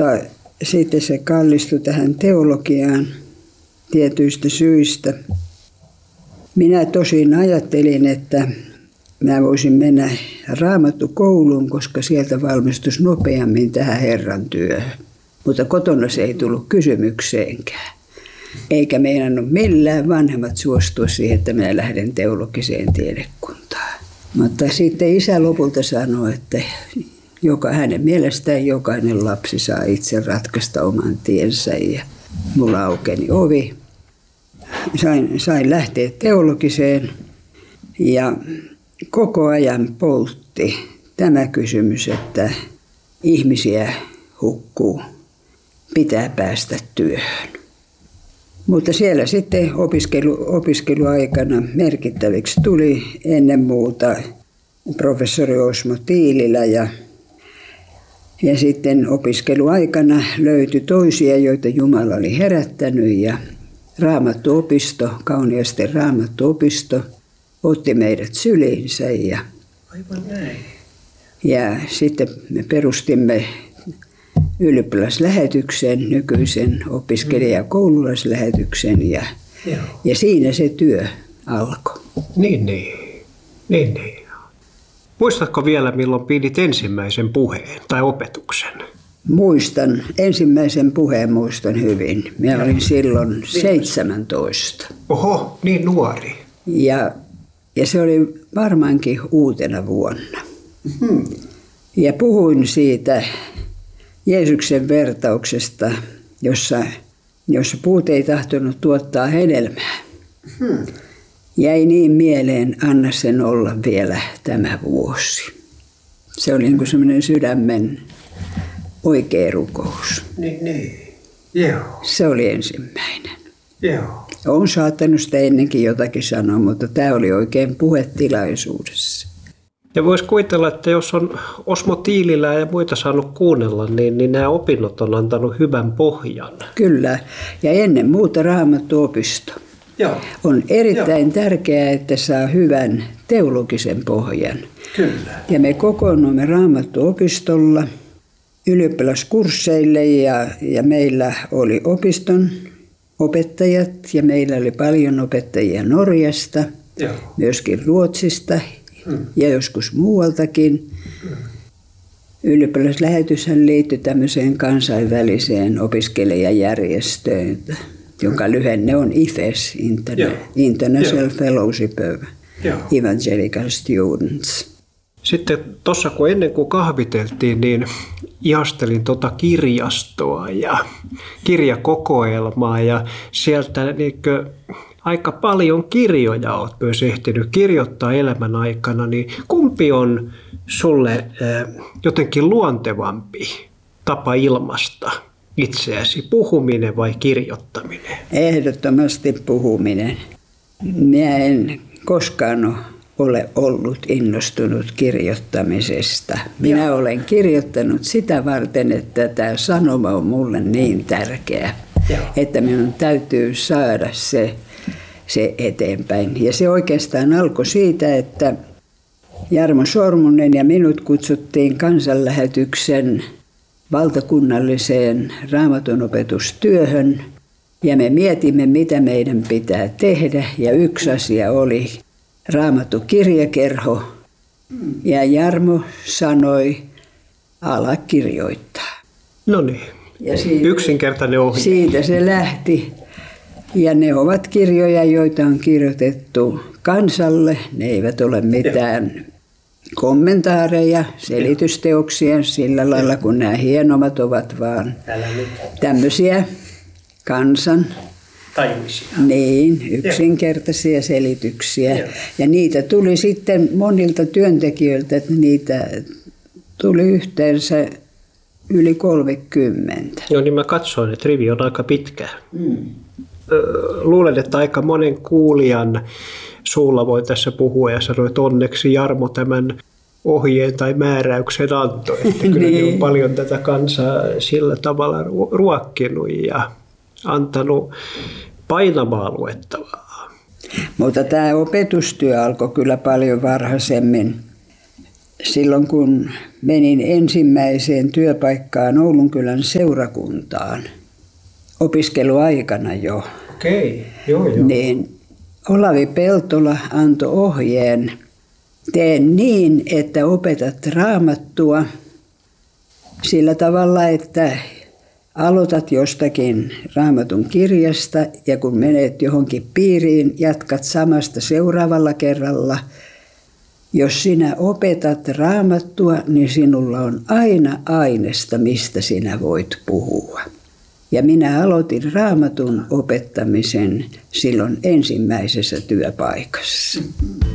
Mutta sitten se kallistui tähän teologiaan tietyistä syistä. Minä tosin ajattelin, että mä voisin mennä raamattukouluun, koska sieltä valmistuisi nopeammin tähän Herran työhön. Mutta kotona se ei tullut kysymykseenkään. Eikä meinannut millään vanhemmat suostua siihen, että minä lähden teologiseen tiedekuntaan. Mutta sitten isä lopulta sanoi, että hänen mielestään jokainen lapsi saa itse ratkaista oman tiensä. Ja mulla aukeni ovi. Sain lähteä teologiseen ja koko ajan poltti tämä kysymys, että ihmisiä hukkuu, pitää päästä työhön. Mutta siellä sitten opiskeluaikana merkittäviksi tuli ennen muuta professori Osmo Tiililä ja sitten opiskeluaikana löytyi toisia, joita Jumala oli herättänyt ja Raamattuopisto, Kauniaisten Raamattuopisto, otti meidät syliinsä Aivan näin. Ja sitten me perustimme ylioppilaslähetyksen, nykyisen opiskelija- ja koululaislähetyksen ja siinä se työ alkoi. Niin. Muistatko vielä, milloin pidit ensimmäisen puheen tai opetuksen? Muistan, ensimmäisen puheen muistan hyvin. Minä olin silloin 17. Oho, niin nuori. Ja se oli varmaankin uutena vuonna. Mm-hmm. Ja puhuin siitä Jeesuksen vertauksesta, jossa puut ei tahtonut tuottaa hedelmää. Mm-hmm. Jäi niin mieleen, anna sen olla vielä tämä vuosi. Se oli niin kuin semmoinen sydämen oikea rukous. Niin. Joo. Se oli ensimmäinen. Joo. Olen saattanut sitä ennenkin jotakin sanoa, mutta tämä oli oikein puhetilaisuudessa. Ja voisi kuvitella, että jos on Osmo Tiililää ja muita saanut kuunnella, niin nämä opinnot on antanut hyvän pohjan. Kyllä, ja ennen muuta Raamattuopisto. Joo. On erittäin tärkeää, että saa hyvän teologisen pohjan. Kyllä. Ja me kokoonnumme Raamattuopistolla ylioppilaskursseille ja meillä oli opiston opettajat ja meillä oli paljon opettajia Norjasta, Joo. myöskin Ruotsista ja joskus muualtakin. Ylioppilaslähetyshän liittyi tämmöiseen kansainväliseen opiskelijajärjestöön, jonka lyhenne on IFES, International Fellowship of Evangelical Students. Sitten tuossa kun ennen kuin kahviteltiin, niin ihastelin kirjastoa ja kirjakokoelmaa ja sieltä aika paljon kirjoja olet myös ehtinyt kirjoittaa elämän aikana, niin kumpi on sulle jotenkin luontevampi tapa ilmaista itseäsi, puhuminen vai kirjoittaminen? Ehdottomasti puhuminen. Minä en koskaan ole ollut innostunut kirjoittamisesta. Minä olen kirjoittanut sitä varten, että tämä sanoma on mulle niin tärkeä, että minun täytyy saada se eteenpäin. Ja se oikeastaan alkoi siitä, että Jarmo Sormunen ja minut kutsuttiin kansanlähetyksen valtakunnalliseen raamatunopetustyöhön. Ja me mietimme, mitä meidän pitää tehdä. Ja yksi asia oli Raamattu-kirjakerho. Ja Jarmo sanoi, ala kirjoittaa. No niin, yksinkertainen ohje. Siitä se lähti. Ja ne ovat kirjoja, joita on kirjoitettu kansalle. Ne eivät ole mitään kommentaareja, selitysteoksia sillä lailla, kun nämä hienommat ovat vaan tämmöisiä kansan yksinkertaisia selityksiä. Ja niitä tuli sitten monilta työntekijöiltä, että niitä tuli yhteensä yli 30. Joo, niin mä katsoin, että rivi on aika pitkä. Luulen, että aika monen kuulijan suulla voi tässä puhua ja sanoa, että onneksi Jarmo tämän ohjeen tai määräyksen antoi. Että kyllä niin on paljon tätä kansaa sillä tavalla ruokkinut ja antanut painavaa luettavaa. Mutta tämä opetustyö alkoi kyllä paljon varhaisemmin. silloin kun menin ensimmäiseen työpaikkaan Oulunkylän seurakuntaan, opiskeluaikana jo, Okei, joo. niin Olavi Peltola antoi ohjeen, tee niin, että opetat Raamattua sillä tavalla, että aloitat jostakin Raamatun kirjasta ja kun menet johonkin piiriin, jatkat samasta seuraavalla kerralla. Jos sinä opetat Raamattua, niin sinulla on aina aineesta, mistä sinä voit puhua. Ja minä aloitin Raamatun opettamisen silloin ensimmäisessä työpaikassa.